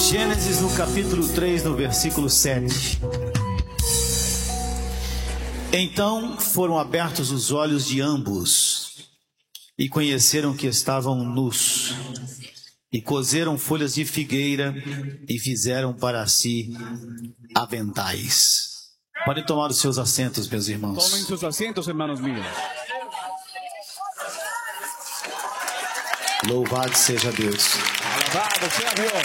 Gênesis no capítulo 3, no versículo 7. Então foram abertos os olhos de ambos e conheceram que estavam nus, e coseram folhas de figueira e fizeram para si aventais. Podem tomar os seus assentos, meus irmãos. Tomen sus asientos, hermanos míos. Louvado seja Deus. Alabado sea Dios.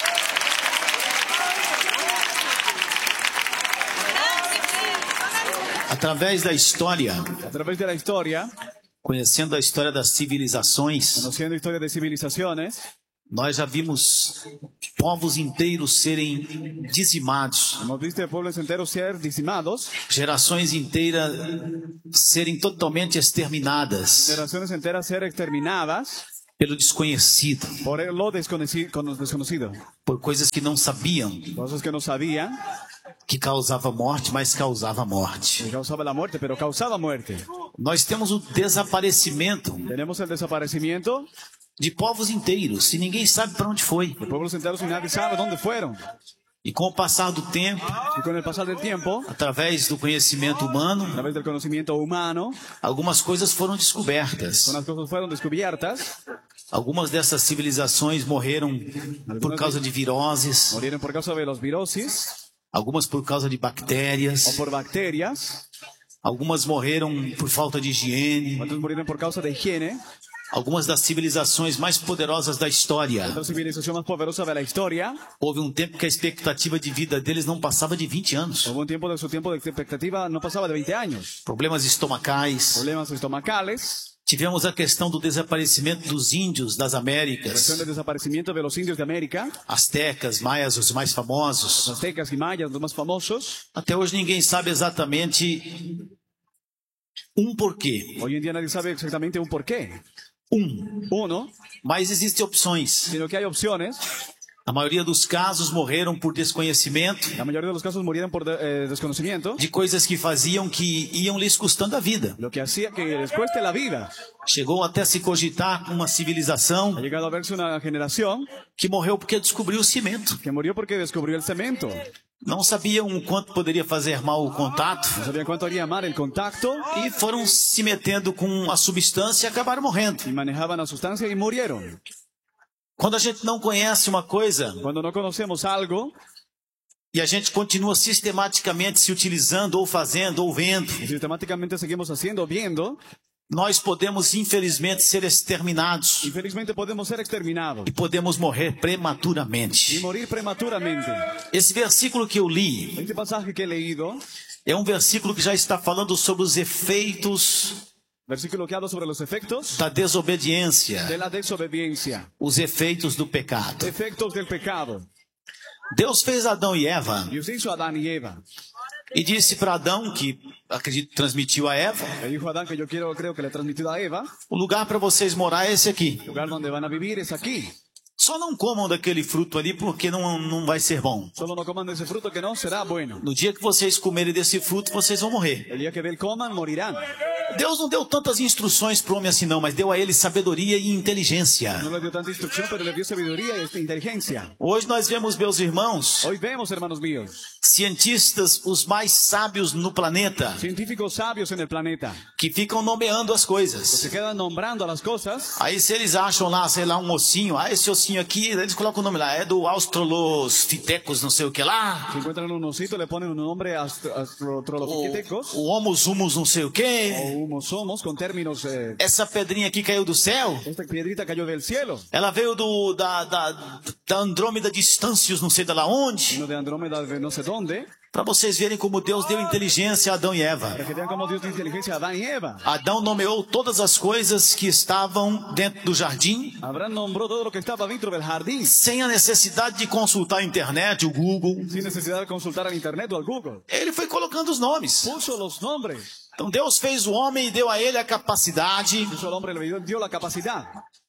Através da história, A través de la historia, conhecendo a história das civilizações, conociendo historia de civilizaciones, nós já vimos povos inteiros serem dizimados, hemos visto pueblos enteros ser dizimados, gerações inteiras serem totalmente exterminadas generaciones enteras ser exterminadas pelo desconhecido, por lo desconocido. por coisas que não sabiam Cosas que no sabían, que causava morte, mas causava morte. que causaba la muerte, pero causaba muerte. Nós temos o desaparecimento Tenemos el desaparecimiento de povos inteiros, e ninguém sabe para onde foi. de pueblos enteros y nadie sabe dónde fueron. E com o passar do tempo, Y con el pasar del tiempo, através do conhecimento humano, a través del conocimiento humano, algumas coisas foram descobertas. unas cosas fueron descubiertas. Algumas dessas civilizações morreram por causa de viroses, Murieron por causa de los virosis algumas por causa de o bactérias, por bacterias. algumas morreram por falta de higiene. Otros murieron por causa de higiene. Algumas das civilizações mais poderosas da história, Otra civilización más poderosa de la historia. houve um tempo que a expectativa de vida deles não passava de 20 anos. Hubo un tiempo de su tiempo de expectativa no pasaba de 20 años. Problemas estomacais. Problemas estomacales. Tivemos a questão do desaparecimento dos índios das Américas, Cuestión del desaparecimiento de los indios de América. astecas, maias, os mais Los famosos. aztecas y mayas, los más famosos. Até hoje ninguém sabe exatamente porquê. Hoy en día nadie sabe exactamente un por qué. Uno, Mas existem opções. sino que hay opciones. A maioria dos casos morreram por desconhecimento La mayoría de los casos murieron por desconocimiento. de coisas que faziam que iam lhes custando a vida. Lo que hacía que les cueste la vida. Chegou até se cogitar uma civilização Ha llegado a verse una generación que morreu porque descobriu o cimento. que murió porque descubrió el cemento. Não sabiam o quanto poderia fazer mal o contato No sabían cuánto haría mal el contacto e foram se metendo com a substância e acabaram morrendo. y manejaban la sustancia y murieron. Quando a gente não conhece uma coisa Cuando no conocemos algo e a gente continua sistematicamente se utilizando ou fazendo ou vendo, y sistemáticamente seguimos haciendo, viendo, nós podemos infelizmente ser exterminados infelizmente podemos ser exterminados e podemos morrer y prematuramente. morir prematuramente. Esse versículo que eu li Este pasaje que he leído, é um versículo que já está falando sobre os efeitos versículo que habla sobre los efectos da desobediência, de la desobediencia, os efeitos do pecado. efectos del pecado. Deus fez Adão e Eva Dios hizo a Adán y Eva. e disse para Adão, que acredito transmitiu a Eva, Le dijo a Adán que creo que le he transmitido a Eva, o lugar para vocês morar é esse aqui. el lugar donde van a vivir es aquí. Só não comam daquele fruto ali porque não vai ser bom. Solo no coman de ese fruto que no será bueno. No dia que vocês comerem desse fruto, vocês vão morrer. El día que de él coman, morirán. Deus não deu tantas instruções para o homem assim não, mas deu a ele sabedoria e inteligência. No le dio tanta instrucción, pero le dio sabiduría y inteligencia. Hoje nós vemos, meus irmãos, Hoy vemos, hermanos míos, cientistas os mais sábios no planeta, científicos sabios en el planeta que ficam nomeando as coisas. se quedan nombrando a las cosas. Aí se eles acham lá, sei lá, um ossinho, esse ossinho aqui, eles colocam o nome lá, é do Australopithecus, não sei o que lá, Si encuentran un osito, le ponen un nombre astrolopithecus o Homus humus não sei o que. o homosomos con términos. Essa pedrinha aqui caiu do céu, Esta piedrita cayó del cielo. ela veio da Andrômeda Distâncios, não sei de lá onde, Uno de Andrómeda de no sé dónde. para vocês verem como Deus deu inteligência a Adão e Eva. Para que vean cómo Dios dio inteligencia a Adán y Eva. Adão nomeou todas as coisas que estavam dentro do jardim, Abraham nombró todo lo que estaba dentro del jardín sem a necessidade de consultar a internet, o Google. sin necesidad de consultar al internet o al Google. Ele foi colocando os nomes. Puso los nombres. Então Deus fez o homem e deu a ele a capacidade Puso al hombre, le dio la capacidad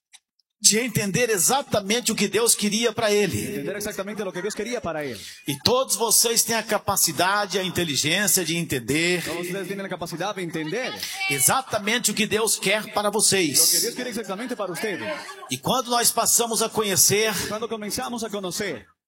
de entender exatamente o que Deus queria para de ele. entender exactamente lo que Dios quería para él. E todos vocês têm a capacidade, a inteligência de entender Todos ustedes tienen la capacidad de entender exatamente o que Deus quer para lo que vocês. Dios quiere exactamente para ustedes. E quando nós passamos a conhecer Cuando comenzamos a conocer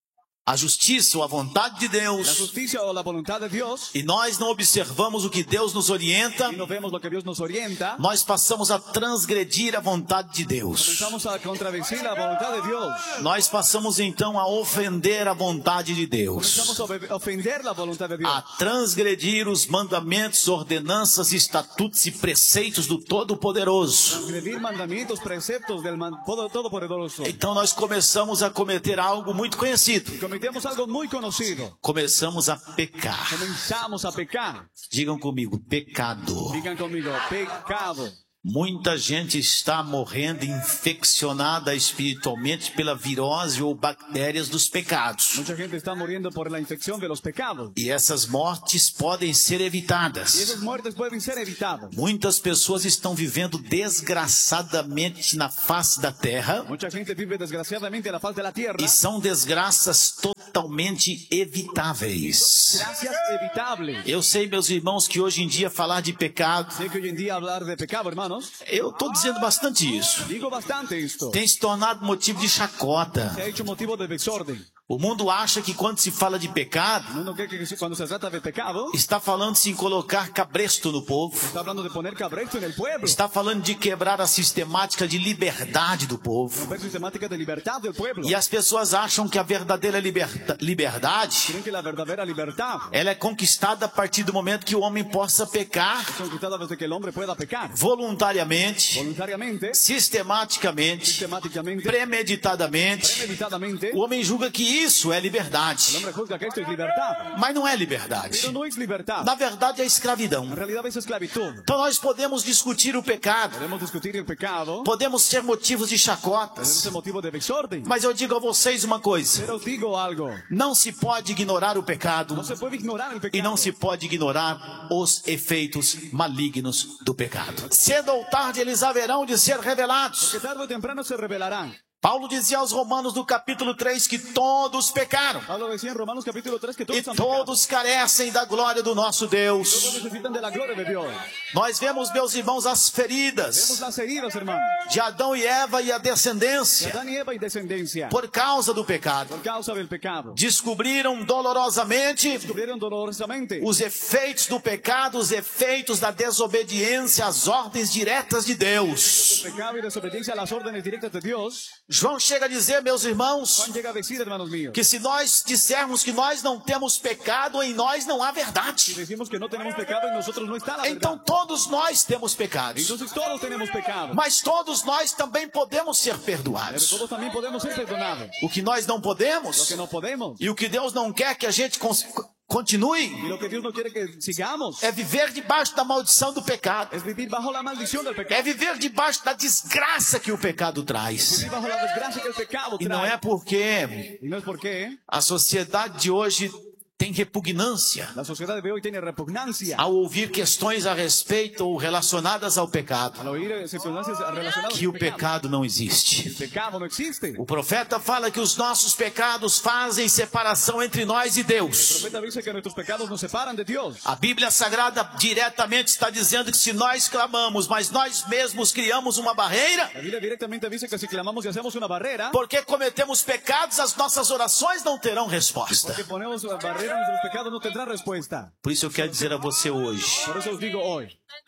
a justiça ou a vontade de la Deus, justicia o la voluntad de Dios, e nós não observamos o que Deus nos orienta, y no vemos lo que Dios nos orienta, nós passamos a transgredir a vontade de Deus. comenzamos a contradecir la voluntad de Dios. Nós passamos então a ofender a vontade de Deus, Comenzamos a ofender la voluntad de Dios. a transgredir os mandamentos, ordenanças, estatutos e preceitos do Todo-Poderoso. Transgredir mandamientos, preceptos del Todopoderoso. Então nós começamos a cometer algo muito conhecido. Cometemos algo muy conocido. Começamos a pecar. Comenzamos a pecar. Digam comigo, pecado. Digan conmigo, pecado. Muita gente está morrendo infeccionada espiritualmente pela virose ou bactérias dos pecados. Mucha gente está muriendo por la infección de los pecados. E essas mortes podem ser Y evitadas. esas muertes pueden ser evitadas. Muitas pessoas estão vivendo desgraçadamente na face da terra Mucha gente vive desgraciadamente a la faz de la tierra. e são desgraças totalmente evitáveis. Gracias evitables. Eu sei, meus irmãos, que hoje em dia falar de pecado, Sé que hoy en día hablar de pecado, hermanos, eu estou dizendo bastante isso, digo bastante esto. tem se tornado motivo de chacota. Se ha hecho motivo de desorden. O mundo acha que quando se fala de pecado, No cree que cuando se trata de pecado, está falando-se em colocar cabresto no povo, está hablando de poner cabresto en el pueblo. está falando de quebrar a sistemática de liberdade do povo. Romper sistemática de libertad del pueblo. E as pessoas acham que a verdadeira liberdade, Creen que la verdadera libertad ela é conquistada a partir do momento que o homem possa pecar es conquistada desde que el hombre pueda pecar. voluntariamente, Voluntariamente, sistematicamente, sistemáticamente, premeditadamente. premeditadamente, O homem julga que isso é el liberdade, hombre juzga que esto es libertad. mas não é liberdade. Pero no es libertad. Na verdade é escravidão. En realidad es esclavitud. Então nós podemos discutir o pecado, Podemos discutir el pecado, podemos ser motivos de podemos chacotas, ser motivo de desorden. mas eu digo a vocês uma coisa: Pero os digo algo, não se pode ignorar o pecado no se puede ignorar el e pecado. não se pode ignorar os efeitos malignos do pecado. Cedo ou tarde eles haverão de ser revelados. Que tarde o temprano se revelarán. Paulo dizia aos Romanos no capítulo 3 que todos pecaram Pablo decía en Romanos capítulo 3 que e todos han pecado. todos carecem da glória do nosso Deus. Todos necesitan de la gloria de Dios. Nós vemos, meus irmãos, as Vemos feridas las heridas, hermano. de Adão e Eva e a De descendência Adán y Eva y descendencia. por causa do pecado. Por causa del pecado. Descobriram dolorosamente Descubrieron dolorosamente os efeitos do pecado, os efeitos da desobediência às ordens diretas de Deus. el pecado y desobediencia a las órdenes directas de Dios. João chega a dizer, meus irmãos, Juan llega a decir, hermanos míos, que se nós dissermos que nós não temos pecado, em nós não há si verdade. decimos que no tenemos pecado en nosotros no está la Então verdad. todos nós temos pecados, Entonces todos tenemos pecado. mas todos nós também podemos ser Pero perdoados. todos también podemos ser perdonados. O que nós não Lo podemos que no podemos e o que Deus não quer que a gente continue y lo que Dios no quiere que sigamos é viver debaixo da maldição do pecado. es vivir bajo la maldición del É pecado. viver debaixo da desgraça que o pecado traz. Vivir bajo la desgracia que el pecado E não é trae. porque Y no es porque a sociedade de hoje tem repugnância la sociedad de hoy tiene repugnancia ao ouvir questões a respeito ou relacionadas ao pecado, al oír circunstancias relacionadas que o con el pecado. pecado não existe. El pecado no existe. O profeta fala que os nossos pecados fazem separação entre nós e El Deus. profeta dice que nuestros pecados nos separan de Dios. A Bíblia Sagrada diretamente está dizendo que se nós clamamos, mas nós mesmos criamos uma barreira, La Biblia directamente dice que si clamamos y hacemos una barrera, porque cometemos pecados, as nossas orações não terão resposta. porque ponemos la barrera, nuestros pecados no tendrán respuesta. Por isso eu quero dizer a você hoje, Por eso os digo hoy,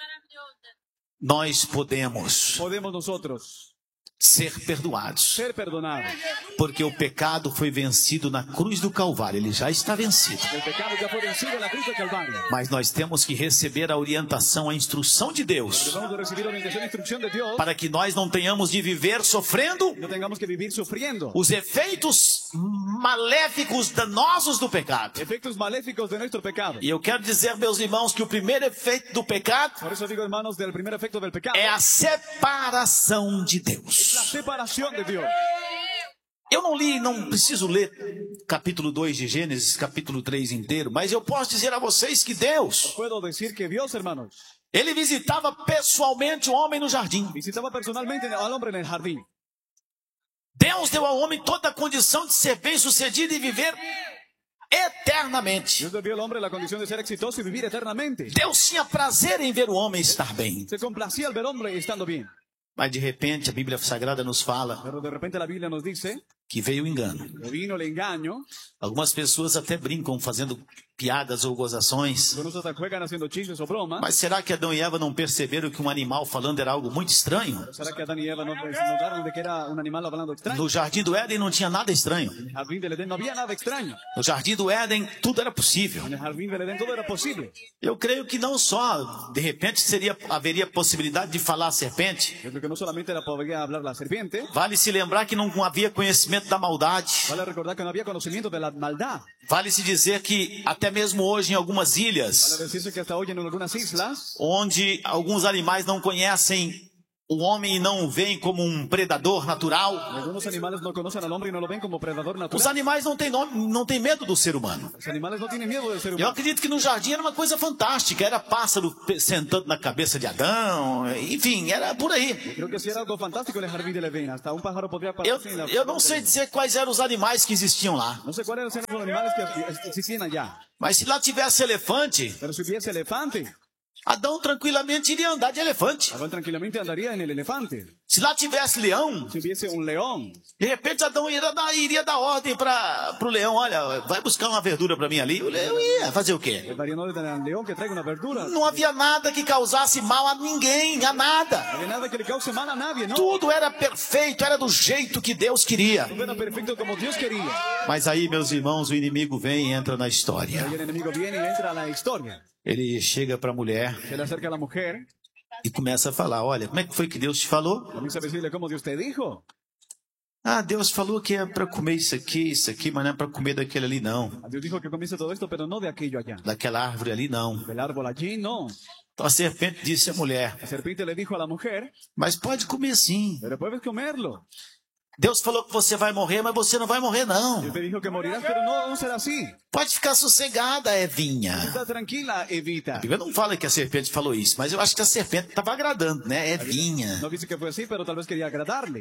nós podemos podemos nosotros ser perdoados, ser perdonados. porque o pecado foi vencido na cruz do Calvário, ele já está vencido. El pecado ya fue vencido en la cruz del Calvario. Mas nós temos que receber a orientação, a instrução de Deus, Debemos de recibir orientación e instrucción de Dios. para que nós não tenhamos de viver sofrendo No tengamos que vivir sufriendo os efeitos maléficos, danosos do pecado. efectos maléficos de nuestro pecado. E eu quero dizer, meus irmãos, que o primeiro efeito do pecado Por eso digo, hermanos, del primer efecto del pecado é a separação de la Deus. separación de Dios. Eu não preciso ler capítulo 2 de Gênesis, capítulo 3 inteiro, mas eu posso dizer a vocês que Deus, Puedo decir que Dios, hermanos, ele visitava pessoalmente o homem no jardim. visitaba personalmente al hombre en el jardín. Deus deu ao homem toda a condição de ser bem-sucedido e viver eternamente. Dios le dio al hombre la condición de ser exitoso y vivir eternamente. Deus tinha prazer em ver o homem estar bem. Se complacía al ver al hombre estando bien. Mas de repente a Bíblia Sagrada nos fala Pero de repente la Biblia nos dice que veio o engano. que vino el engaño. Algumas pessoas até brincam fazendo piadas ou gozações. Algunos hasta juegan haciendo chistes o bromas. Mas será que Adão e Eva não perceberam que um animal falando era algo muito estranho? ¿Será que Adán y Eva no se notaron de que era un animal hablando extraño? No jardim do Éden não tinha nada estranho. En el jardín del Edén no había nada extraño. No jardim do Éden tudo era possível. En el jardín del Edén todo era posible. Eu creio que não só, de repente, haveria possibilidade de falar a serpente. Yo creo que no solamente podría hablar la serpiente, Vale se lembrar que não havia conhecimento da maldade. vale recordar que no había conocimiento de la maldad. Vale se dizer que até mesmo hoje em algumas Vale ilhas, decirse que hasta hoy en algunas islas, onde alguns animais não conhecem o homem e não o veem como um predador natural, algunos animales no conocen al hombre y no lo ven como predador os natural. animais não têm medo do ser humano. Los animales no tienen miedo del ser Eu humano. acredito que no jardim era uma coisa fantástica. Era pássaro sentando na cabeça de Adão. Enfim, era por aí. Creo que sí era algo fantástico en el jardín del Edén. Hasta un pájaro podría pararse en la... Eu não sei dizer quais eram os animais que existiam lá. No sé cuáles eran los animales que existían allá. Mas se lá tivesse elefante, Pero si hubiese elefante, Adão tranquilamente iria andar de elefante. Adán tranquilamente andaría en el elefante. Se lá tivesse leão, Si hubiese un león, de repente Adão iria dar ordem para o leão. Olha, vai buscar uma verdura para mim ali. O leão ia fazer o quê? el daría orden al león que traiga una verdura. Não havia nada que causasse mal a ninguém, a nada. No había nada que le cause mal a nadie, ¿no? Tudo era perfeito, era do jeito que Deus queria. Todo era perfecto como Dios quería. Mas aí, meus irmãos, o inimigo vem e entra na história. Ahí el enemigo viene y entra a la historia. Ele chega para a mulher Se le acerca a la mujer, e começa a falar: olha, como é que foi que Deus te falou? comienza a decirle cómo Dios te dijo. Ah, Deus falou que é para comer isso aqui, mas não é para comer daquele ali não. Dios dijo que comience todo esto, pero no de aquello allá. Daquela árvore ali não. Del árbol allí, no. Então a serpente disse à mulher: La serpiente le dijo a la mujer, mas pode comer sim. pero puedes comerlo. Deus falou que você vai morrer, mas você não vai morrer não. Dios te dijo que morirás, pero no será así. Pode ficar sossegada, Evinha. Está tranquila, Evita. A Bíblia não fala que a serpente falou isso, mas eu acho que a serpente estava agradando, né? Evinha. No dice que fue así, pero tal vez quería agradarle.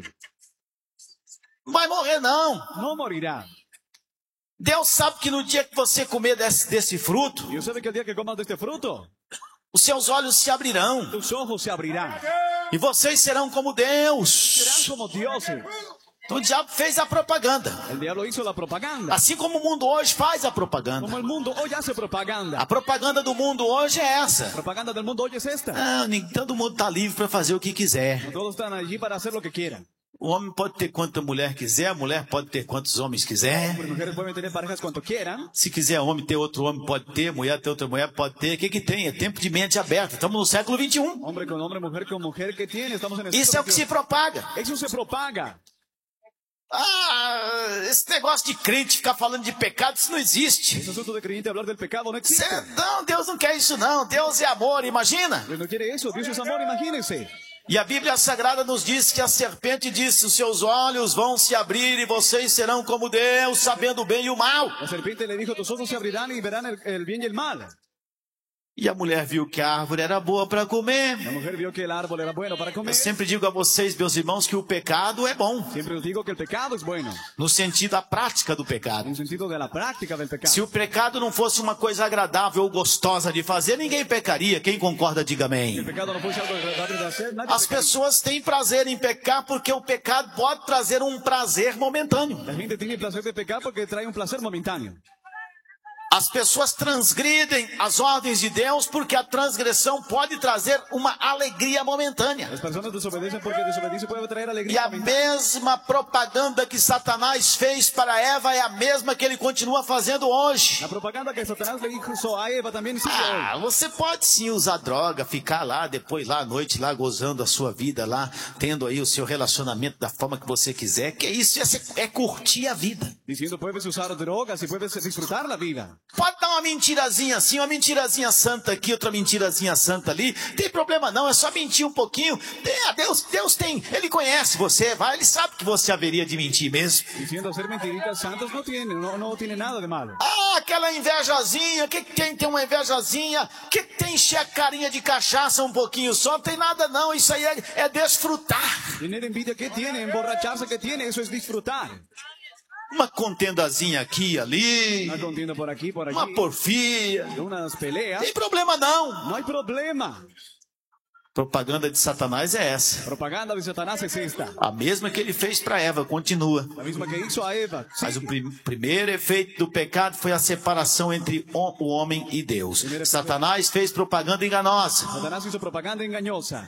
Não vai morrer não. No morirá. Deus sabe que no dia que você comer desse fruto, Dios sabe que el día que comas de este fruto, os seus olhos se abrirão tus ojos se abrirán. e vocês serão como Serán Deus. como dioses. Então o diabo fez a propaganda. El diablo hizo la propaganda. Assim como o mundo hoje faz a Como propaganda. el mundo hoy hace propaganda. A propaganda do mundo hoje é essa. La propaganda del mundo hoy es esta. Ah, todo mundo está livre para fazer o que quiser. Todos están allí para hacer lo que quieran. O homem pode ter quanta mulher quiser, a mulher pode ter quantos homens quiser. Las mujeres pueden tener parejas cuanto quieran. Se quiser homem ter outro homem, pode ter. Mulher ter outra mulher, pode ter. O que tem? É tempo de mente aberta. Estamos no século XXI. Hombre con hombre, mujer con mujer, ¿qué tiene? Estamos en el Isso é o que se siglo propaga. XXI. Eso se propaga. Ah, esse negócio de crente ficar falando de pecado, isso não existe. Ese asunto de creyente hablar del pecado no existe. Não, Deus não quer isso não. Deus é amor, imagina. Dios no quiere eso. Dios es amor, imagínense. E a Bíblia Sagrada nos diz que a serpente disse: os seus olhos vão se abrir e vocês serão como Deus, sabendo o bem e o mal. La serpiente le dijo, tus ojos se abrirán y verán el bien y el mal. E a mulher viu que a árvore era boa para comer. La mujer vio que el árbol era bueno para Eu comer. sempre digo a vocês, meus irmãos, que o pecado é bom. Siempre os digo que el pecado es bueno. No sentido da prática do pecado. En sentido de la práctica del pecado. Se o pecado não fosse uma coisa agradável ou gostosa de fazer, ninguém pecaria. Quem concorda, diga Si el amém. pecado no fuese algo agradable de hacer, nadie As pecaría. pessoas têm prazer em pecar porque o pecado pode trazer um prazer momentâneo. La gente tiene placer de pecar porque trae un placer momentáneo. As pessoas transgridem as ordens de Deus porque a transgressão pode trazer uma alegria momentânea. Las personas desobedecen porque desobediencia puede traer E alegría a momentánea. mesma propaganda que Satanás fez para Eva é a mesma que ele continua fazendo hoje. La propaganda que Satanás le hizo a Eva también sigue hoy. Ah, você pode sim usar droga, ficar lá depois lá à noite lá gozando a sua vida lá, tendo aí o seu relacionamento da forma que você quiser. Que isso é curtir a vida. Diciendo, puedes usar drogas y puedes disfrutar la vida. Pode dar uma mentirazinha assim, uma mentirazinha santa aqui, outra mentirazinha santa ali. Tem problema não, é só mentir um pouquinho. Deus tem, Ele conhece você, vai, Ele sabe que você haveria de mentir mesmo. Diciendo hacer mentiritas santas no tiene nada de malo. Ah, aquela invejazinha, que tem uma invejazinha? Que tem encher a carinha de cachaça um pouquinho só? Não tem nada não, isso aí é desfrutar. Tener envidia, ¿qué tiene? Emborracharse, ¿qué tiene? Eso es disfrutar. Uma contendazinha aqui e ali, Una contienda por aquí, por uma allí. porfia. Unas peleas. Tem problema não. No hay problema. Propaganda de Satanás é essa. Propaganda de Satanás es esta. A mesma que ele fez para Eva, continua. La misma que hizo a Eva. Mas o primeiro efeito do pecado foi a separação entre o homem e Deus. Satanás fez propaganda enganosa. Satanás hizo propaganda engañosa.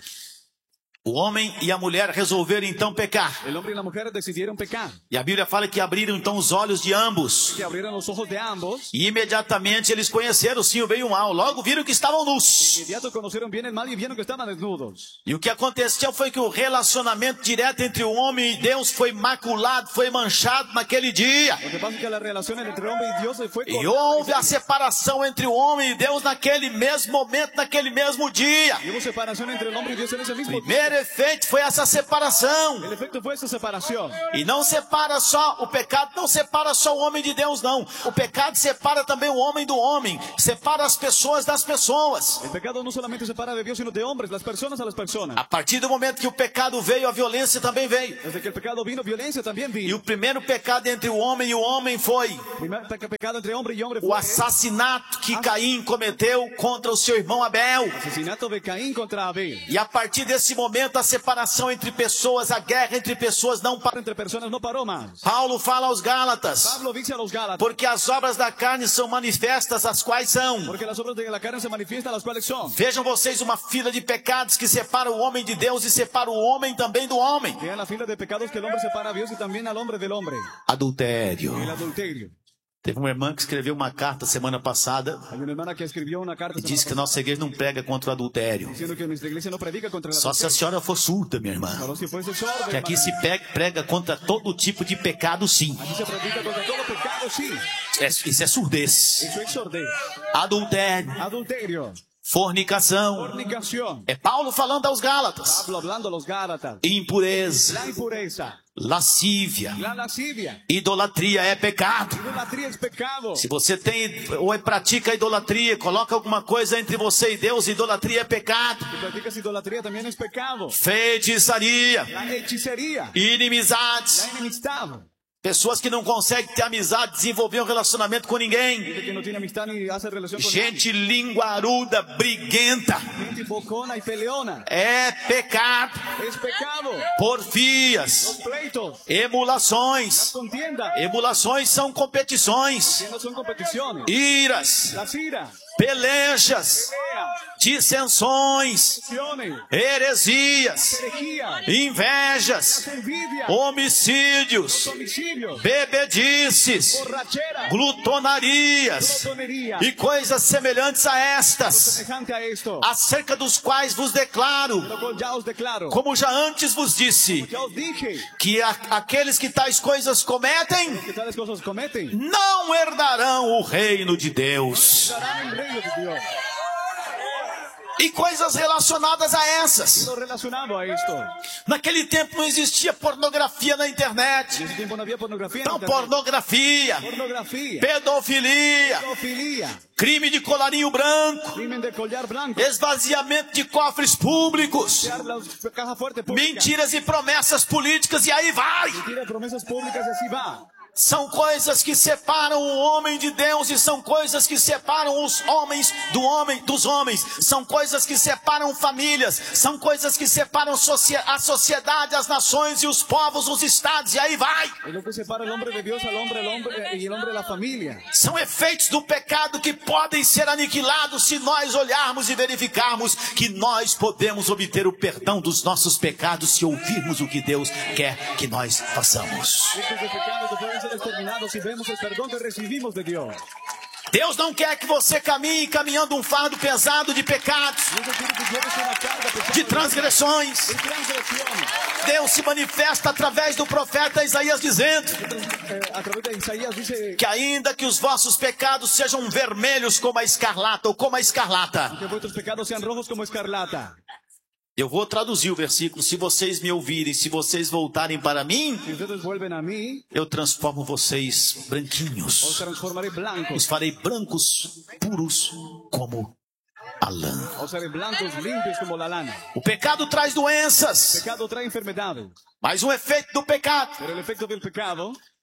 O homem e a mulher resolveram então pecar. El hombre y la mujer decidieron pecar. E a Bíblia fala que abriram então os olhos de ambos. Que abrieron los ojos de ambos. E imediatamente eles conheceram sim o bem e o mal. Logo viram que estavam nus. Inmediato conocieron bien el mal y vieron que estaban desnudos. E o que aconteceu foi que o relacionamento direto entre o homem e Deus foi maculado, foi manchado naquele dia. Lo que pasa es que la relación entre el hombre y Dios fue E cortada. houve a separação entre o homem e Deus naquele mesmo momento, naquele mesmo dia. Y hubo separación entre el hombre y Dios en ese mismo tiempo. Primeiro efeito foi essa separação. El efecto fue esa separación. E não separa só, o pecado não separa só o homem de Deus, não. O pecado separa também o homem do homem. Separa as pessoas das pessoas. El pecado no solamente separa de Dios, sino de hombres, las personas a las personas. A partir do momento que o pecado veio, a violência também veio. Desde que el pecado vino, violencia también E vino. o primeiro pecado entre o homem e o homem foi Primer pecado entre hombre y hombre o fue assassinato que Caim cometeu contra o seu irmão Abel. el asesinato de Caín contra Abel. E a partir desse momento, a separação entre pessoas, a guerra entre pessoas não parou. Entre personas no paró más. Paulo fala aos Gálatas, Pablo dice a los Gálatas, porque as obras da carne são manifestas, as quais são. porque las obras de la carne se manifiestan, las cuales son. Vejam vocês uma fila de pecados que separa o homem de Deus e separa o homem também do homem. Vean la fila de pecados que el hombre separa a Dios y también al hombre del hombre. Adultério. El adulterio. Teve uma irmã que escreveu uma carta semana passada Hay una hermana que escribió una carta e disse que a nossa igreja não prega contra o adultério. diciendo que nuestra iglesia no predica contra el Só se a adulterio. senhora for surda, minha irmã. Solo si fuese sordo, Que aqui hermana. se prega contra todo tipo de pecado, sim. Aquí se predica contra todo pecado, sí. Isso é surdez. Eso es sordez. Adultério. Adulterio. Fornicação. Fornicación. É Paulo falando aos Gálatas. Pablo hablando a los Gálatas. Impureza. La impureza. Lascívia. La lascivia. Idolatria é pecado. Idolatría es pecado. Se você tem ou pratica idolatria, coloca alguma coisa entre você e Deus, idolatria é pecado. Si practicas idolatría también es pecado. Feitiçaria, La hechicería. inimizades, La enemistad. pessoas que não conseguem ter amizade, desenvolver um relacionamento com ninguém. Gente que no tiene amistad ni hace relación con Gente linguaruda, briguenta, nadie. Gente bocona y peleona. é pecado. Es pecado. Porfias, Los pleitos. Las emulações. contiendas. Emulações são competições, Que no son competiciones. iras, Las iras. pelejas, Peleas. dissensões, Acciones. heresias, Herejías. invejas, Envidia. homicídios, Homicidios. bebedices, Borrachera. glutonarias Glotonería. e coisas semelhantes a estas, Semejante a esto. acerca dos quais vos declaro, Lo cual ya os declaro. como já antes vos disse, Ya os dije que aqueles que tais coisas cometem que tales cosas cometen. não herdarão o reino de Deus. Darán el reino de Dios. E coisas relacionadas a essas. Lo relacionado a esto. Naquele tempo não existia pornografia na En internet. ese tiempo no había pornografía. en Então, internet. pornografia, Pornografía. pedofilia, Pedofilia. crime de colarinho branco, Crimen de collar blanco. esvaziamento de cofres públicos, Tirar la caja fuerte pública. mentiras e promessas políticas, e aí vai. Mentira de promesas públicas y así va. São coisas que separam o homem de Deus e são coisas que separam os homens dos homens. São coisas que separam famílias, são coisas que separam a sociedade, as nações e os povos, os estados, e aí vai. Es lo que separa el hombre de Dios al hombre, el hombre y el hombre de la familia. São efeitos do pecado que podem ser aniquilados se nós olharmos e verificarmos que nós podemos obter o perdão dos nossos pecados se ouvirmos o que Deus quer que nós façamos. Estos de pecados que pueden ser exterminados si vemos el perdón que recibimos de Dios. Deus não quer que você caminhe caminhando um fardo pesado de pecados, Dios quiere que lleves una carga pesada de transgressões. de transgresión. Deus se manifesta através do profeta Isaías dizendo A través de Isaías dice que ainda que os vossos pecados sejam vermelhos como a escarlata ou como a escarlata. que vuestros pecados sean rojos como escarlata. Eu vou traduzir o versículo. Se vocês me ouvirem, se vocês voltarem para mim, Si ustedes vuelven a mí, eu transformo vocês os branquinhos. transformaré Os blancos. farei brancos, puros como a lã. Os haré blancos, limpios como la lana. O pecado traz doenças, El pecado trae enfermedades, mas um efeito do pecado pero el efecto del pecado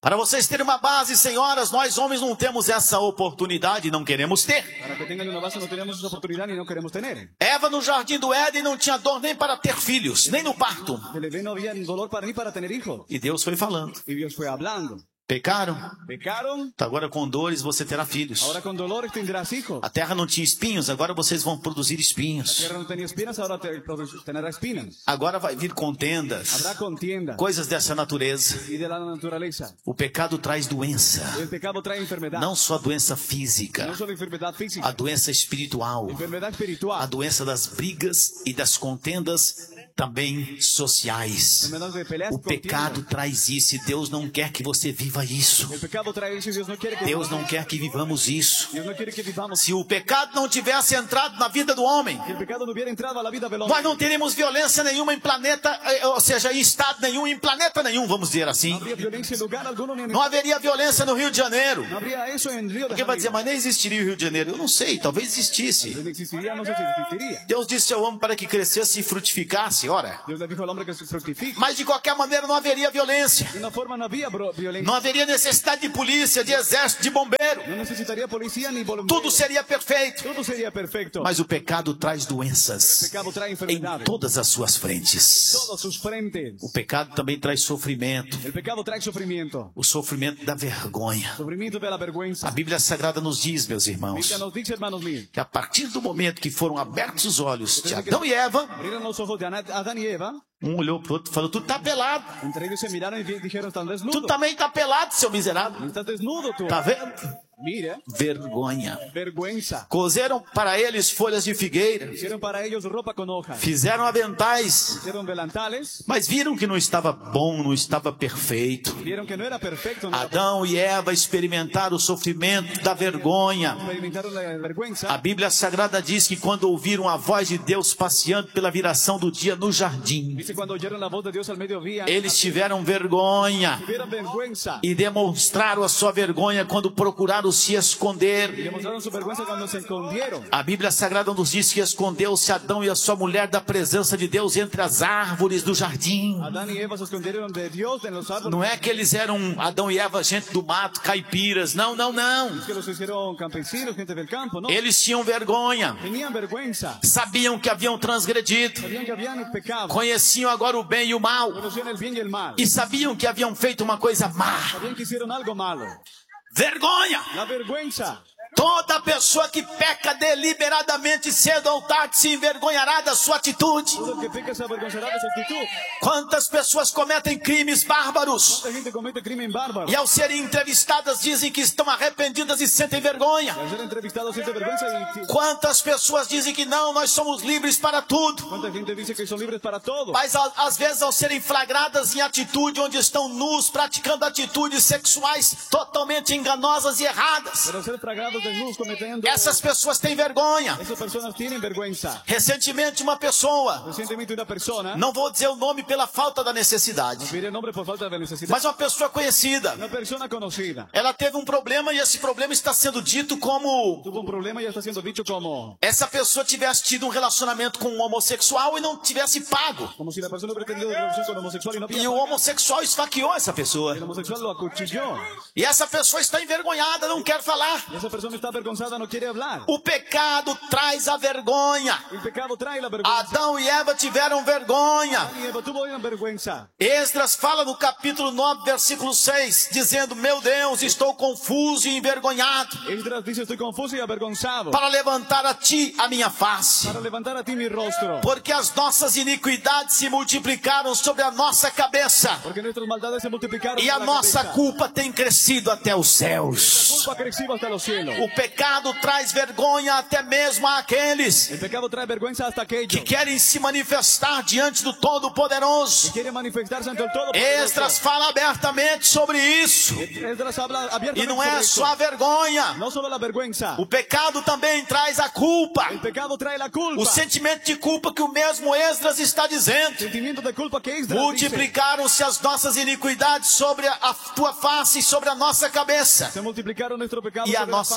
Para vocês terem uma base, senhoras, nós homens não temos essa oportunidade e não queremos ter. Para que tengan una base no tenemos esa oportunidad y no queremos tener. Eva no jardim do Éden não tinha dor nem para ter filhos, nem no parto. El Edén no había dolor para ni para tener hijos. E Deus foi falando. Y Dios fue hablando. Pecaram? Pecaron. Agora com dores você terá filhos. Ahora con dolores tendrás hijos. A terra não tinha espinhos, agora vocês vão produzir La espinhos. tierra no tenía espinas, ahora tendrá espinas. Agora vai vir contendas, Habrá contienda. coisas dessa natureza. Y de la naturaleza. O pecado traz doença, El pecado trae enfermedad. não só doença física, No solo enfermedad física. a doença espiritual, Enfermedad a espiritual. doença das brigas e das contendas também sociais. Enfermedad de peleas O y contiendas. pecado traz isso e Deus não quer que você viva isso. El pecado trae eso y Dios no quiere que Deus não quer que vivamos isso. Dios no quiere que vivamos. Se o pecado não tivesse entrado na vida do homem, Si el pecado no hubiera entrado a la vida del nós hombre, não teríamos violência nenhuma em planeta, ou seja, em estado nenhum, em planeta nenhum, vamos dizer no assim. habría violencia en lugar alguno ni en Não haveria violência no Rio de Janeiro. no habría eso en Río de Alguém vai dizer, Janeiro. mas nem existiria o Rio de Janeiro. Eu não sei, talvez existisse. No existiría, no sé si existiría. Deus disse ao homem para que crescesse e frutificasse, ora. Dios le dijo al hombre que se fructifique. Mas de qualquer maneira não haveria violência. De una forma no había violencia. Não haveria necessidade de polícia, de exército, de bombeiro. No necesitaría policía ni Tudo voluntarios. seria perfeito. Todo sería perfecto. Mas o pecado traz El doenças pecado trae em enfermedades. todas as suas frentes. Todos sus frentes. O pecado também traz sofrimento. El pecado trae sufrimiento. O sofrimento da vergonha. Sufrimiento de la vergüenza. A Bíblia Sagrada nos diz, meus La irmãos, Biblia nos dice, hermanos míos, que a partir do momento que foram abertos os olhos de Adão e Eva, abrieron los ojos de Adán y Eva. um olhou pro outro e falou, tu tá pelado. Entre ellos se miraron y dijeron, estás Tu desnudo. também tá pelado, seu miserável. Estás desnudo tú. Tá vendo? Mira, Vergonha. vergüenza. Cozeram para eles folhas de figueira, Hicieron para ellos ropa con hojas. fizeram aventais, Hicieron delantales. mas viram que não estava bom, não estava perfeito. Vieron que no era perfecto. No era Adão e Eva experimentaram o sofrimento da vergonha. experimentaron la vergüenza. A Bíblia Sagrada diz que quando ouviram a voz de Deus passeando pela viração do dia no jardim, Dice cuando oyeron la voz de Dios al mediodía, eles tiveram vergonha tuvieron vergüenza. e demonstraram a sua vergonha quando procuraram se Y esconder. demostraron su vergüenza cuando se escondieron. A Bíblia Sagrada nos diz que escondeu-se Adão e a sua mulher da presença de Deus entre as árvores do jardim. Adán y Eva se escondieron de Dios en los árboles. Não é que eles eram Adão e Eva, gente do mato, caipiras. Não, não, não. Que los hicieron campesinos, gente del campo, ¿no? Eles tinham vergonha. Tenían vergüenza. Sabiam que haviam transgredido. Sabían que habían pecado. Conheciam agora o bem e o mal. Conocían el bien y el mal. E sabiam que haviam feito uma coisa má. Sabían que hicieron algo malo. Vergonha! La vergüenza. Toda pessoa que peca deliberadamente, cedo ou tarde, se envergonhará da sua atitude. Todo el que peca se avergonzará de su actitud. Quantas pessoas cometem crimes bárbaros Mucha gente comete crimen bárbaro. e ao serem entrevistadas dizem que estão arrependidas e sentem vergonha. Al ser entrevistados siente vergüenza y Quantas pessoas dizem que não, nós somos livres para tudo. cuánta gente dice que son libres para todo. Mas às vezes ao serem flagradas em atitude onde estão nus, praticando atitudes sexuais totalmente enganosas e erradas, Pero ser fragados desnudos cometiendo. essas pessoas têm vergonha. Esas personas tienen vergüenza. Recentemente uma pessoa, Recientemente una persona, não vou dizer o nome pela falta da necessidade, pide el nombre por falta de necesidad. mas uma pessoa conhecida, Una persona conocida ela teve um problema e esse problema está sendo dito como tuvo un problema y ya está siendo dicho essa pessoa tivesse tido um relacionamento com um homossexual e não tivesse pago. como si la persona hubiera tenido relación con homosexual y no E o homossexual esfaqueou essa pessoa. el homosexual lo acuchilló. E essa pessoa está envergonhada, não quer falar. Y esa persona está avergonzada, no quiere hablar. O pecado traz a vergonha. El pecado trae la vergüenza. Adão e Eva tiveram vergonha. Adán y Eva tuvo una vergüenza. Esdras fala no capítulo 9, versículo 6, dizendo, meu Deus, estou confuso e envergonhado Esdras dice, estoy confuso y avergonzado para levantar a ti a minha face. para levantar a ti mi rostro. Porque as nossas iniquidades se multiplicaram sobre a nossa cabeça. Porque nuestras maldades se multiplicaron. E a en la nossa cabeza. culpa tem crescido até os céus. Culpa ha crecido hasta los cielos. O pecado traz vergonha até mesmo àqueles El pecado trae vergüenza hasta aquellos que querem se manifestar diante do Todo-Poderoso. quiere manifestarse ante el todo. Esdras fala abertamente sobre isso. Esdras habla abiertamente E não é sobre só a esto. vergonha. No solo la vergüenza. O pecado também traz a culpa. El pecado trae la culpa. O sentimento de culpa que o mesmo Esdras está dizendo. Sentimiento de culpa que Esdras dice. Multiplicaram-se as nossas iniquidades sobre a tua face e sobre a nossa cabeça. Se multiplicaron nuestro pecado E a sobre la nossa faz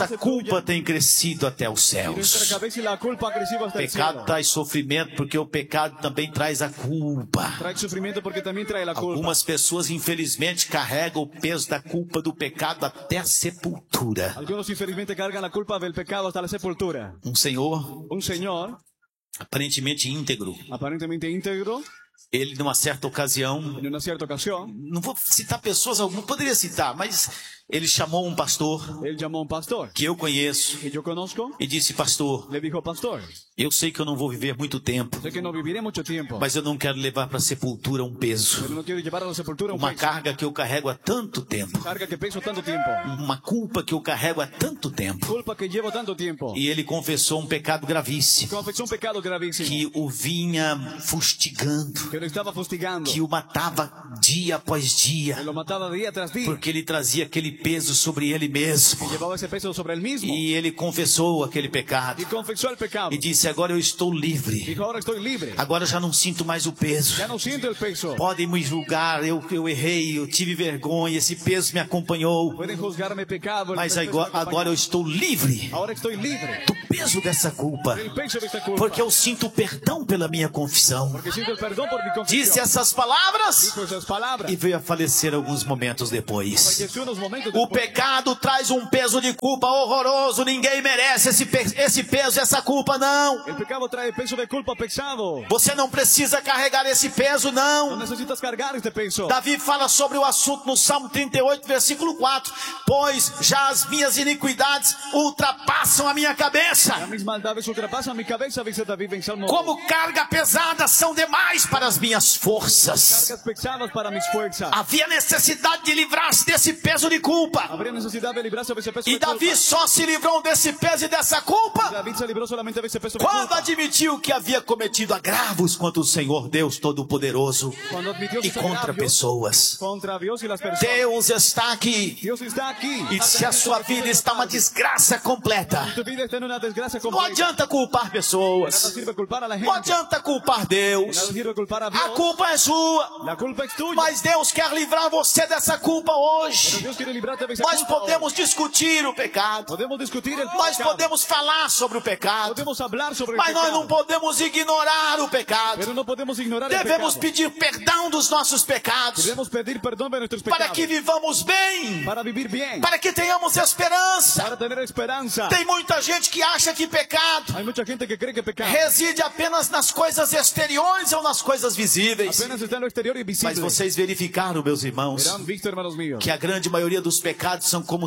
culpa tem crescido até os Y nuestra céus. cabeza y la culpa ha crecido O hasta el pecado cielo. traz sofrimento porque o pecado também traz a culpa. Trae sufrimiento porque también trae la culpa. Algumas pessoas, infelizmente, carregam o peso da culpa do pecado até a sepultura. Algunos infelizmente cargan la culpa del pecado hasta la sepultura. Um senhor, Un señor, aparentemente íntegro, aparentemente íntegro, ele, numa certa ocasião, en una cierta ocasión, não vou citar pessoas, algumas poderia citar, mas ele chamou um pastor él llamó a un pastor que eu conheço que yo conozco. e disse: pastor, Le dijo: pastor, eu sei que eu não vou viver muito tempo, sé que no viviré mucho tiempo, mas eu não quero levar para a sepultura um peso, pero no quiero llevar a la sepultura un uma peso, carga que eu carrego há tanto tempo, carga que peso tanto tiempo, uma culpa que eu carrego há tanto tempo. culpa que llevo tanto tiempo. E ele confessou um pecado gravíssimo Confesó un pecado gravísimo que o vinha fustigando, que lo estaba fustigando, que o matava dia após que dia, lo mataba día tras día, porque ele trazia aquele peso sobre ele mesmo. llevaba ese peso sobre él mismo E ele confessou aquele pecado y confesó el pecado. e disse: agora eu estou livre, Dijo: ahora estoy libre, agora eu já não sinto mais o peso. ya no siento el peso. Podem me julgar, eu errei, eu tive vergonha, esse peso me acompanhou, Pueden juzgarme pecado, el mas peso me agora acompaña. eu estou livre Ahora estoy libre do peso dessa culpa, del peso de esta culpa, porque eu sinto perdão pela minha confissão. porque siento el perdón por mi Disse confesión. essas palavras Dijo esas palabras e veio a falecer alguns momentos depois. falleció unos momentos O después. pecado traz um peso de culpa horroroso. Ninguém merece esse peso, essa culpa, não. El pecado trae peso de culpa pesado. Você não precisa carregar esse peso, No não. necesitas cargar este peso. Davi fala sobre o assunto no Salmo 38, versículo 4. Pois já as minhas iniquidades ultrapassam a minha cabeça. Mis maldades ultrapasan mi cabeza, dice David en Salmo. Como carga pesada são demais para as minhas forças. Cargas pesadas para mis fuerzas. Havia necessidade de livrar-se desse peso de culpa. Habría necesidad de librarse de ese peso E de culpa. Davi só se livrou desse peso e dessa culpa David se libró solamente de ese peso de quando culpa. admitiu que havia cometido agravos contra o Senhor Deus Todo-Poderoso Cuando admitió e sus contra agravios pessoas. contra Dios y las personas. Deus está aqui. Dios está aquí. E se a sua vida está uma desgraça completa, Tu vida está en una desgracia não completa. adianta culpar Nada pessoas. sirve culpar a la Não gente. adianta culpar Deus. Nada sirve culpar a A Dios. culpa é sua. La culpa es tuya. Mas Deus quer livrar você dessa culpa Pero hoje. Dios quiere librarte de esa Nós culpa. podemos discutir o pecado. Podemos discutir el Nós pecado. podemos falar sobre o pecado. Podemos hablar sobre el Mas nós pecado. não podemos ignorar o pecado. Pero no podemos ignorar el Devemos pecado. pedir perdão dos nossos pecados, Debemos pedir perdón de nuestros para pecados. que vivamos bem, Para vivir bien. para que tenhamos esperança. Para tener esperanza. Tem muita gente que acha que pecado Hay mucha gente que cree que pecado reside apenas nas coisas exteriores ou nas coisas visíveis. apenas está en lo exterior y visible. Mas vocês verificaram, meus irmãos, Verán visto, hermanos míos, que a grande maioria dos pecados são como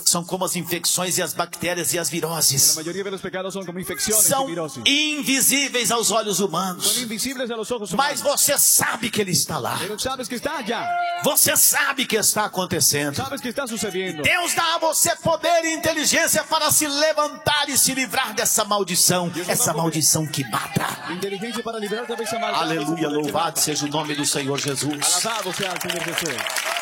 as infecções e as bactérias e as la viroses. mayoría de los pecados son como infecciones São y virosis. invisíveis aos olhos Son humanos. invisibles a los ojos Mas humanos. você sabe que ele está lá. Pero sabes que está allá. Você sabe que está acontecendo. Sabes que está sucediendo. Deus dá a você poder e inteligência para se levantar e se livrar dessa maldição. Essa maldição que mata. Inteligencia para librarte de esa maldad. Aleluia, louvado seja o nome do Senhor Jesus. Alabado sea el Señor Jesús.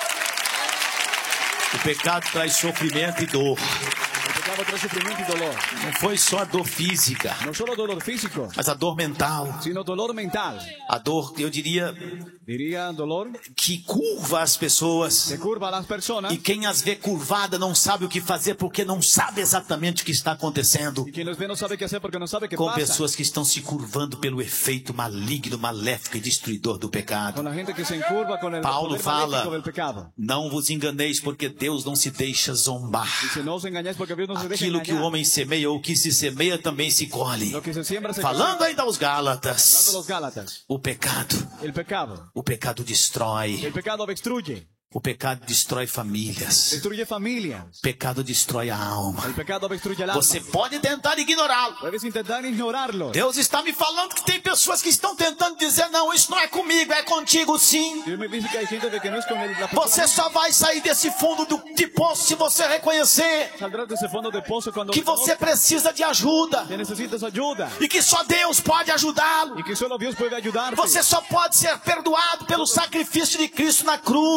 O pecado traz sofrimento e dor. El pecado trae sufrimiento y dolor. Não foi só a dor física, No solo dolor físico, mas a dor mental. sino dolor mental. A dor, eu diria, Diría dolor que curva as pessoas. que curva a las personas. E quem as vê curvada não sabe o que fazer porque não sabe exatamente o que está acontecendo. Y quien los ve no sabe qué hacer porque no sabe qué Com pasa. pessoas que estão se curvando pelo efeito maligno, maléfico e destruidor do pecado. Con la gente que se encurva con el Paulo poder fala, maléfico del pecado. não vos enganeis porque Deus não se deixa zombar. Dice, no os engañáis porque Dios no se deja Aquilo que o engañar. homem semeia ou o que se semeia também se colhe. Lo que se siembra se Falando cosecha. ainda aos Hablando Gálatas, los Gálatas. o pecado El pecado destrói. El pecado destruye. O pecado destrói famílias. Destruye familias. O pecado destrói a alma. El pecado destruye el alma. Você pode tentar ignorá-lo. Puedes intentar ignorarlo. Deus está me falando que tem pessoas que estão tentando dizer, não, isso não é comigo, é contigo sim. Dios me dice que hay gente de que no es con la persona. Você só vai sair desse fundo de poço se você reconhecer Saldrás de ese fondo de pozo cuando que você precisa de ajuda que necesitas ayuda. e que só Deus pode ajudá-lo. Y que solo Dios puede ayudarte. Você só pode ser perdoado pelo sacrifício de Cristo na cruz. Puedes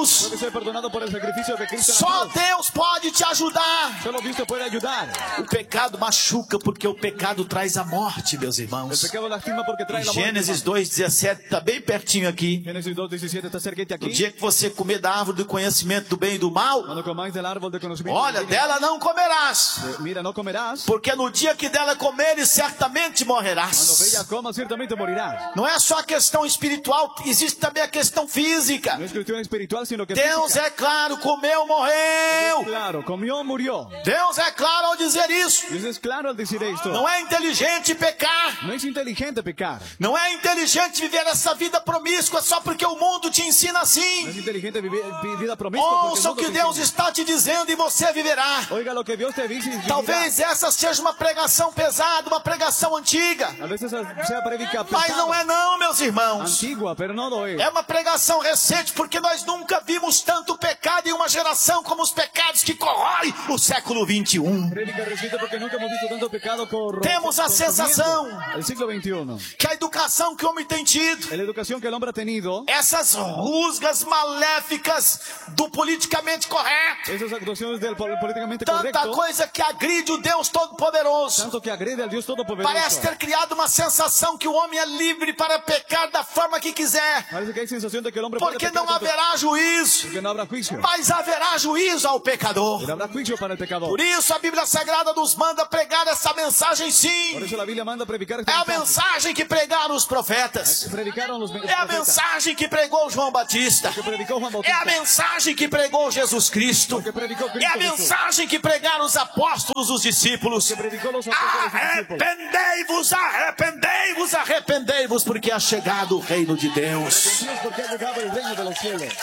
ser perdonado por el sacrificio de Cristo. Só Deus pode te ajudar. Solo Cristo puede ayudar. O pecado machuca porque o pecado traz a morte, meus El irmãos. pecado lastima porque trae la muerte. Gênesis 2:17 está bem pertinho aqui. Génesis 2:17 está cerquita No aquí. dia que você comer da árvore do conhecimento do bem e do mal, Cuando comáis del árbol de conocimiento. olha, dela não comerás. Mira, no comerás. Porque no dia que dela comeres, certamente Cuando morrerás. bella coma, ciertamente morirás. Não é só a questão espiritual, existe também a questão física. No es cuestión espiritual, sino que Deus física. é claro, comeu, morreu. Claro, comió, murió. Deus é claro ao dizer isso. Dios es claro al decir esto. Não é inteligente pecar. No es inteligente pecar. Não é inteligente viver essa vida promíscua só porque o mundo te ensina No assim. es inteligente vivir vida promiscua. porque Ouça el o que mundo te Deus enseña. está te dizendo e você viverá. Oiga lo que Dios te dice y vivirá. Talvez essa seja uma pregação pesada, uma pregação antiga. A veces sea predica Mas pesada, não é não, meus irmãos. antigua, pero no lo es. É uma pregação recente, porque nós nunca vimos tanto pecado em uma geração como os pecados que corroem o século 21. Predica reciente porque nunca hemos visto tanto pecado Temos a sensação el siglo XXI. que a educação que o homem tem tido, La educación que el hombre ha tenido, essas rusgas maléficas do politicamente correto, esas actuaciones del políticamente tanta correcto, coisa que agride o Deus Todo-Poderoso, tanto que agrede al Dios Todopoderoso. parece ter criado uma sensação que o homem é livre para pecar da forma que quiser, Parece que hay sensación de que el hombre puede porque pecar não tanto haverá juízo, que no habrá juicio. mas haverá juízo ao pecador. Pero habrá juicio para el pecador. Por isso a Bíblia Sagrada nos manda pregar essa mensagem Por sim. eso la Biblia manda predicar este É a mensaje. mensagem que pregaram os profetas. Predicaron los É a profetas. mensagem que pregou João Batista. Que predicó Juan É Bautista. a mensagem que pregou Jesus Cristo. Que predicó É Cristo a Jesús. mensagem que pregaram os apóstolos, os discípulos. Que predicó los apóstoles y discípulos. Arrependei-vos, arrependei-vos, arrependei-vos, porque é chegado o reino de Deus. Arrepentidos porque ha llegado el reino de los cielos.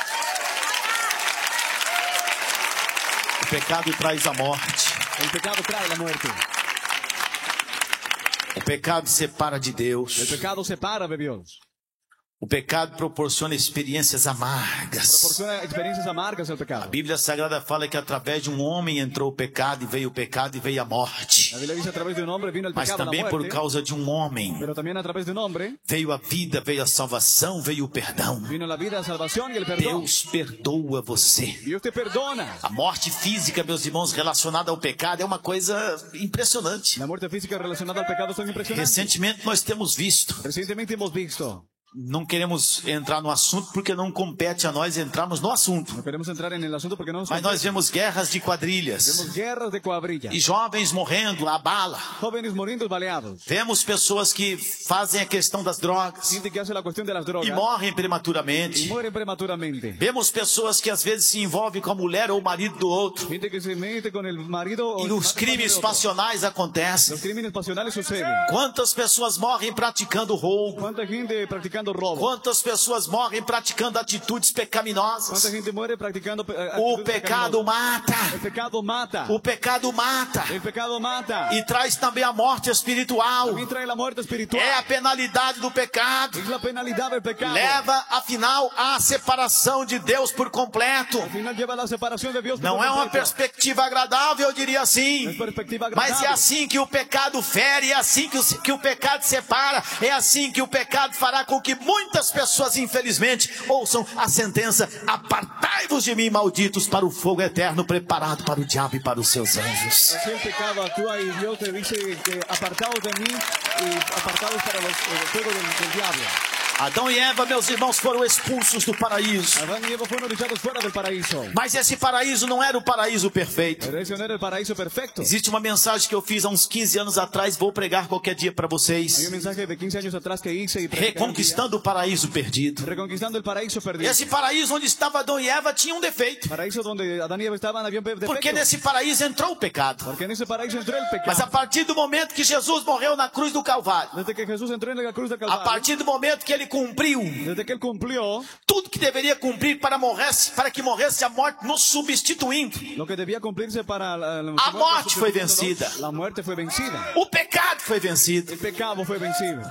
O pecado traz a morte. El pecado trae la muerte. O pecado separa de El Deus. pecado separa de Dios. O pecado proporciona experiências amargas. Proporciona experiencias amargas el A pecado. Bíblia Sagrada fala que através de um homem entrou o pecado e veio a morte. La Biblia dice a través de un hombre vino el Mas pecado, la também por muerte. causa de um homem Pero también a través de un hombre veio a vida, veio a salvação, veio o perdão. vino la vida, la salvación y el perdón. Deus perdoa você. Dios te perdona. A morte física, meus irmãos, relacionada ao pecado é uma coisa impressionante. La muerte física relacionada al pecado son impresionantes. Recentemente nós temos visto. Recientemente hemos visto. Não queremos entrar no assunto porque não compete a nós entrarmos no assunto. No queremos entrar en el asunto porque no nos Mas nós vemos guerras de quadrilhas vemos guerras de cuadrilla. e jovens morrendo à bala. Jóvenes muriendo baleados. Vemos pessoas que fazem a questão das drogas Gente que hace la cuestión de las e drogas morrem y prematuramente. mueren prematuramente. Vemos pessoas que às vezes se envolvem com a mulher ou o marido do outro. Gente que se mete con el marido o E el os marido crimes de otro. passionais acontecem. Los crímenes pasionales suceden. Quantas pessoas morrem praticando roubo? ¿Cuánta gente practicando robo? Quantas pessoas morrem praticando atitudes ¿Cuánta pecaminosas? gente muere practicando O actitudes pecado pecaminosas? mata. El pecado mata. O pecado mata. El pecado mata. E traz também a morte espiritual. También trae la muerte espiritual. É a penalidade do pecado. Es la penalidad del pecado. Leva, afinal, à separação de Deus por completo. Al final lleva a la separación de Dios. por Não é uma completo. perspectiva agradável, eu diria assim. Es perspectiva Mas agradable. é assim que o pecado fere, é assim que o pecado separa, é assim que o pecado fará com que muitas pessoas, infelizmente, ouçam a sentença: apartai-vos de mim, malditos, para o fogo eterno preparado para o diabo e para os seus anjos. Así el pecado actúa y Dios te dice que apartados de mí y apartados para el fuego del diablo. Adão e Eva, meus irmãos, foram expulsos do paraíso. Adán y Eva fueron echados fuera del paraíso. Mas esse paraíso não era o paraíso perfeito. Pero ese no era el paraíso perfecto. Existe uma mensagem que eu fiz há uns 15 anos atrás, vou pregar qualquer dia para Hay vocês. un mensaje de 15 años atrás que hice y prediqué un día. Reconquistando o paraíso perdido. Reconquistando el paraíso perdido. Esse paraíso onde estava Adão e Eva tinha um defeito. Paraíso donde Adán y Eva estaban había un defecto. Porque nesse paraíso entrou o pecado. Porque en ese paraíso entró el Mas a pecado. partir do momento que Jesus morreu na cruz do Calvário, Desde que Jesús entró en la cruz del a Calvario, partir do momento que ele cumpriu desde que él cumplió tudo que deveria cumprir para que morresse a morte, nos substituindo, lo que debía cumplirse para a morte foi vencida. La muerte fue vencida. O pecado foi vencido. El pecado fue vencido.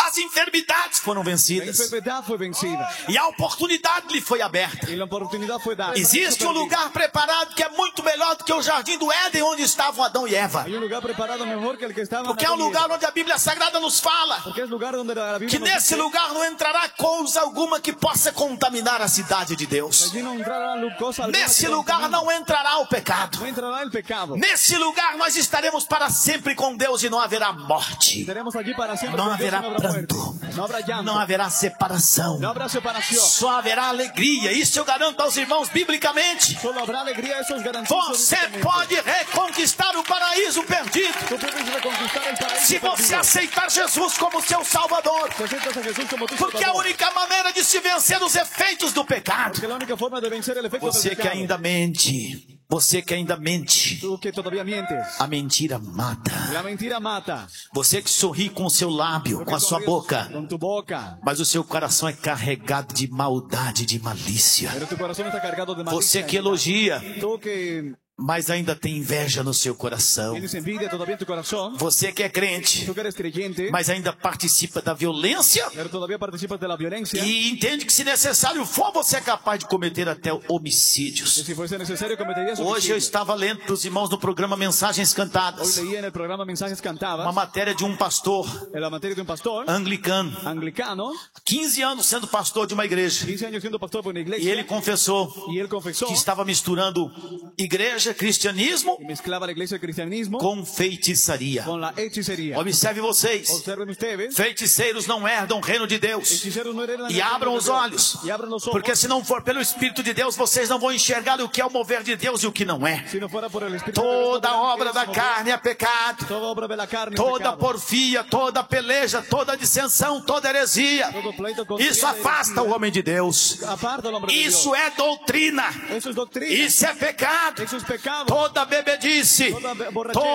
As enfermidades foram La vencidas. enfermedad fue vencida. E a oportunidade lhe foi aberta. Y la oportunidad fue dada. Existe um lugar preparado que é muito melhor do que o jardim do Éden, onde estavam Adão e Eva. Hay un lugar preparado mejor que el que estaba. Porque é um lugar onde a Bíblia Sagrada nos fala Porque es lugar donde la Biblia que nos nesse dice lugar não entrará coisa alguma que possa contaminar a cidade de que Deus. allí no entrará cosa alguna Nesse que lugar contamine. não entrará o pecado. No entrará el pecado. Nesse lugar nós estaremos para sempre com Deus e não haverá morte. Estaremos allí para siempre. Não con Dios y haverá no habrá muerte. pranto. No habrá llanto. Não haverá separação. No habrá separación. Só haverá alegria. Isso eu garanto aos irmãos biblicamente. Solo habrá alegría. Esos garantizos. Você pode reconquistar o paraíso perdido Tú puedes reconquistar el paraíso se você perdido. aceitar Jesus como seu Salvador. Si aceptas a Jesús como tu Porque a Salvador. única maneira de se vencer os efeitos do pecado. Porque la única forma de vencer el efecto Você del que pecado. ainda mente. Você que ainda mente. Tú que todavía mientes. A mentira mata. La mentira mata. Você que sorri com o seu lábio, com a sua boca. Con tu boca. Mas o seu coração é carregado de maldade, de malícia. Pero tu corazón está cargado de Você malicia. que elogia, Tú que mas ainda tem inveja no seu coração. tienes envidia todavía en tu corazón. Você que é crente, Tú que eres creyente. mas ainda participa da violência Pero todavía participas de la violencia. e entende que se necessário for, você é capaz de cometer até Y homicídios. si fuese necesario cometerías Hoje eu homicidio. estava lendo para os irmãos no programa Mensagens Hoy Cantadas leía en el programa Mensajes uma Cantadas. matéria de um pastor En la materia de un pastor anglicano, anglicano. 15 anos sendo pastor de uma igreja. 15 años siendo pastor por una E iglesia. ele confessou Y él confesó. que estava misturando igreja, cristianismo Y mezclaba la iglesia del cristianismo com feitiçaria. con la hechicería. Observe vocês, Observen ustedes. feiticeiros não herdam o reino de Deus. Hechiceros no heredan E el abram reino os de Dios. olhos, Y abran los ojos. porque se não for pelo Espírito de Deus, vocês não vão enxergar o que é o mover de Deus e o que não é. Si no fuera por el Espíritu de Dios, no Toda verán obra que da es carne é pecado. toda obra de la carne es Toda pecado. porfia, toda peleja, toda dissensão, toda heresia. Todo pleito, contienda, Isso afasta o homem de Deus. aparta al hombre de Isso Dios. é doutrina. Eso es doctrina. Isso é pecado. Eso es pecado. Toda bebedice, Toda borrachera.